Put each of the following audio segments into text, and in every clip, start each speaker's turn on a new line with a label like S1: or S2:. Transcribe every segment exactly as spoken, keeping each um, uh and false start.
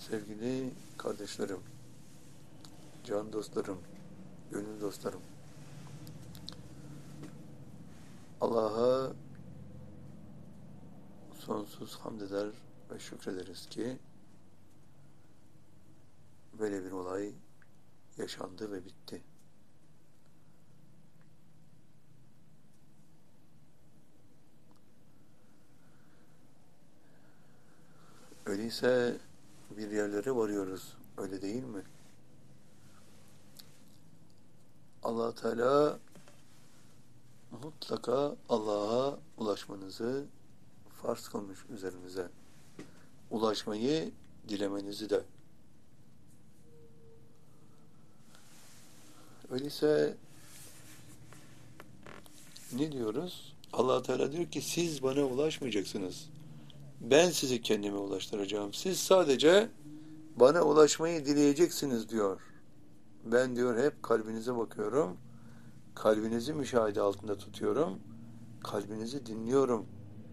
S1: Sevgili kardeşlerim, can dostlarım, gönül dostlarım, Allah'a sonsuz hamd eder ve şükrederiz ki böyle bir olay yaşandı ve bitti. Öyleyse bir yerlere varıyoruz, öyle değil mi? Allah Teala mutlaka Allah'a ulaşmanızı farz kılmış üzerinize. Ulaşmayı dilemenizi de. Öyleyse ne diyoruz? Allah Teala diyor ki siz bana ulaşmayacaksınız. Ben sizi kendime ulaştıracağım. Siz sadece bana ulaşmayı dileyeceksiniz diyor. Ben diyor hep kalbinize bakıyorum. Kalbinizi müşahede altında tutuyorum. Kalbinizi dinliyorum.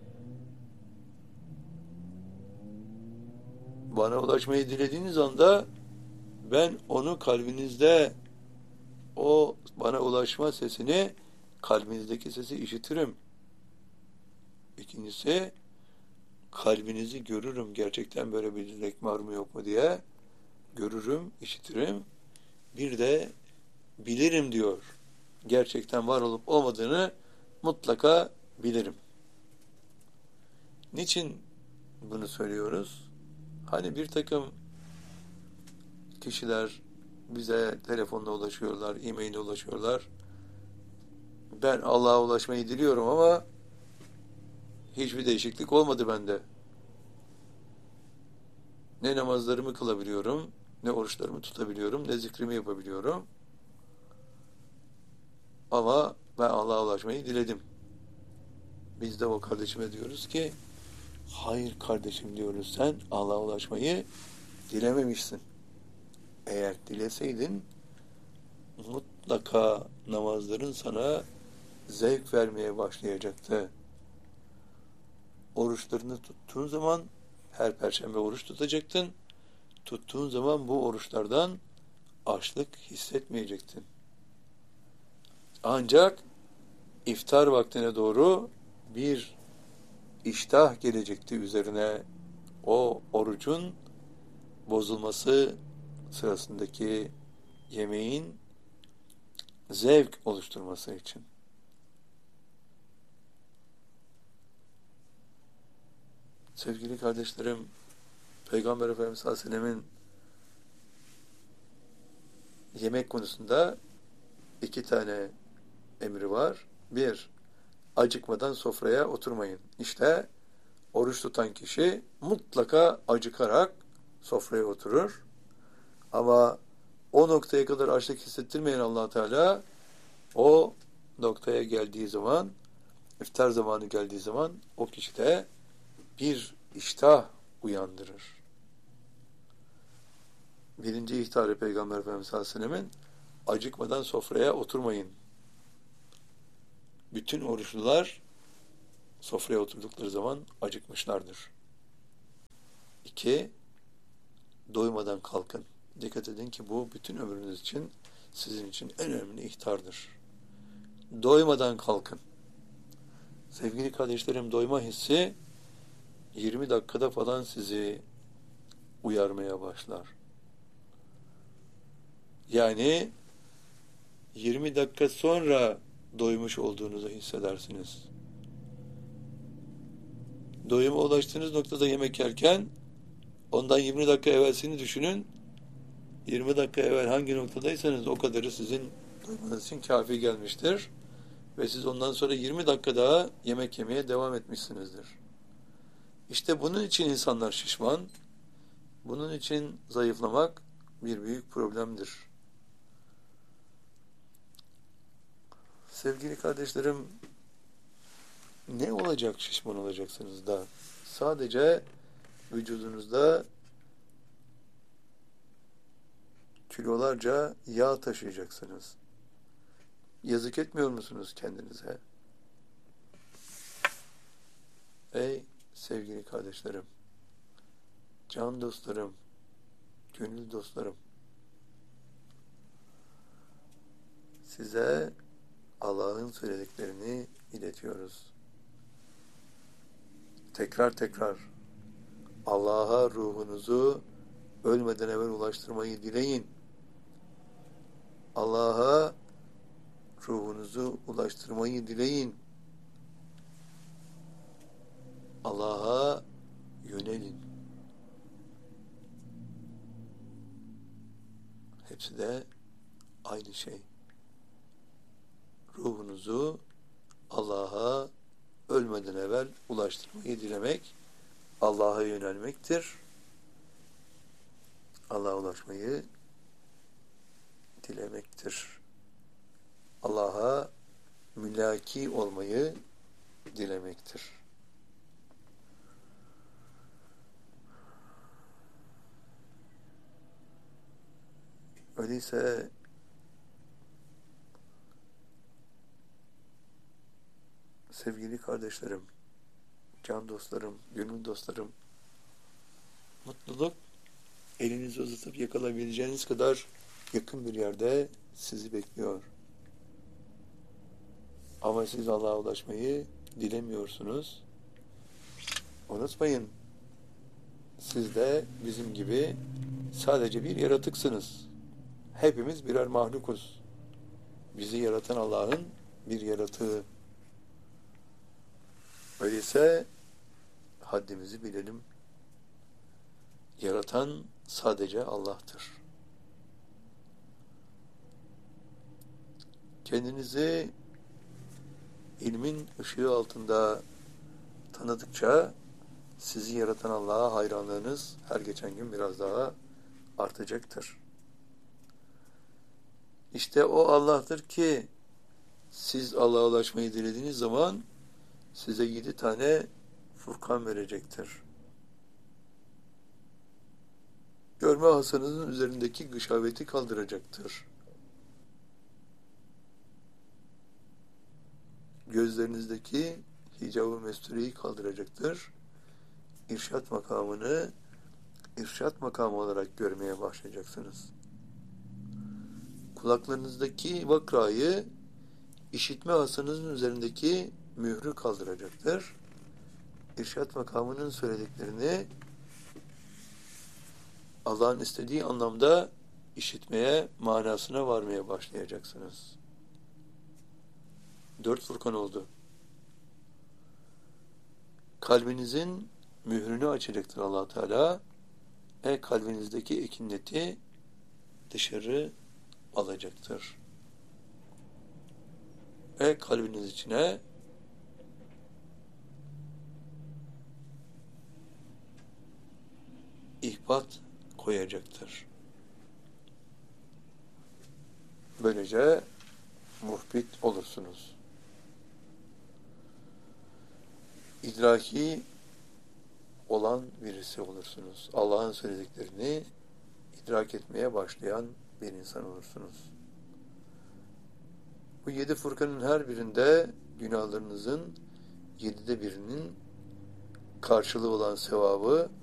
S1: Bana ulaşmayı dilediğiniz anda ben onu kalbinizde, o bana ulaşma sesini, kalbinizdeki sesi işitirim. İkincisi, kalbinizi görürüm. Gerçekten böyle bir dilek var mı yok mu diye görürüm, işitirim. Bir de bilirim diyor. Gerçekten var olup olmadığını mutlaka bilirim. Niçin bunu söylüyoruz? Hani bir takım kişiler bize telefonla ulaşıyorlar, e-mail'le ulaşıyorlar. Ben Allah'a ulaşmayı diliyorum ama hiçbir değişiklik olmadı bende. Ne namazlarımı kılabiliyorum, ne oruçlarımı tutabiliyorum, ne zikrimi yapabiliyorum. Ama ben Allah'a ulaşmayı diledim. Biz de o kardeşime diyoruz ki, hayır kardeşim diyoruz, sen Allah'a ulaşmayı dilememişsin. Eğer dileseydin, mutlaka namazların sana zevk vermeye başlayacaktı. Oruçlarını tuttuğun zaman, her perşembe oruç tutacaktın. Tuttuğun zaman bu oruçlardan açlık hissetmeyecektin. Ancak iftar vaktine doğru bir iştah gelecekti üzerine, o orucun bozulması sırasındaki yemeğin zevk oluşturması için. Sevgili kardeşlerim, Peygamber Efendimiz sallallahu aleyhi ve sellem'in yemek konusunda iki tane emri var. Bir, acıkmadan sofraya oturmayın. İşte oruç tutan kişi mutlaka acıkarak sofraya oturur. Ama o noktaya kadar açlık hissettirmeyen Allah Teala o noktaya geldiği zaman, iftar zamanı geldiği zaman o kişide bir iştah uyandırır. Birinci ihtarı Peygamber Efendimiz sallallahu aleyhi ve sellem'in acıkmadan sofraya oturmayın. Bütün oruçlular sofraya oturdukları zaman acıkmışlardır. İki, doymadan kalkın. Dikkat edin ki bu bütün ömrünüz için, sizin için en önemli ihtardır. Doymadan kalkın. Sevgili kardeşlerim, doyma hissi yirmi dakikada falan sizi uyarmaya başlar. Yani yirmi dakika sonra doymuş olduğunuzu hissedersiniz. Doyuma ulaştığınız noktada yemek yerken ondan yirmi dakika evvelsini düşünün. yirmi dakika evvel hangi noktadaysanız o kadarı sizin doymanız için kafi gelmiştir. Ve siz ondan sonra yirmi dakika daha yemek yemeye devam etmişsinizdir. İşte bunun için insanlar şişman, bunun için zayıflamak bir büyük problemdir. Sevgili kardeşlerim, ne olacak şişman olacaksınız da? Sadece vücudunuzda kilolarca yağ taşıyacaksınız. Yazık etmiyor musunuz kendinize? Ey sevgili kardeşlerim, can dostlarım, gönül dostlarım, size Allah'ın söylediklerini iletiyoruz. Tekrar tekrar Allah'a ruhunuzu ölmeden evvel ulaştırmayı dileyin. Allah'a ruhunuzu ulaştırmayı dileyin. Allah'a yönelin. Hepsi de aynı şey. Ruhunuzu Allah'a ölmeden evvel ulaştırmayı dilemek, Allah'a yönelmektir. Allah'a ulaşmayı dilemektir. Allah'a mülaki olmayı dilemektir. Öyleyse sevgili kardeşlerim, can dostlarım, gönül dostlarım, mutluluk elinizi uzatıp yakalayabileceğiniz kadar yakın bir yerde sizi bekliyor. Ama siz Allah'a ulaşmayı dilemiyorsunuz. Unutmayın, siz de bizim gibi sadece bir yaratıksınız. Hepimiz birer mahlukuz. Bizi yaratan Allah'ın bir yaratığı. Öyleyse haddimizi bilelim. Yaratan sadece Allah'tır. Kendinizi ilmin ışığı altında tanıdıkça sizi yaratan Allah'a hayranlığınız her geçen gün biraz daha artacaktır. İşte o Allah'tır ki siz Allah'a ulaşmayı dilediğiniz zaman size yedi tane Furkan verecektir. Görme hasanızın üzerindeki gışaveti kaldıracaktır. Gözlerinizdeki hicab-ı mestureyi kaldıracaktır. İrşat makamını irşat makamı olarak görmeye başlayacaksınız. Kulaklarınızdaki vakrayı işitme hasanızın üzerindeki mührü kaldıracaktır. İrşat makamının söylediklerini Allah'ın istediği anlamda işitmeye, manasına varmaya başlayacaksınız. Dört Furkan oldu. Kalbinizin mührünü açacaktır Allah Teala. E kalbinizdeki ekinleti dışarı alacaktır. Ve kalbiniz içine ihbat koyacaktır. Böylece muhbit olursunuz. İdraki olan birisi olursunuz. Allah'ın söylediklerini idrak etmeye başlayan bir insan olursunuz. Bu yedi Furkanın her birinde günahlarınızın yedide birinin karşılığı olan sevabı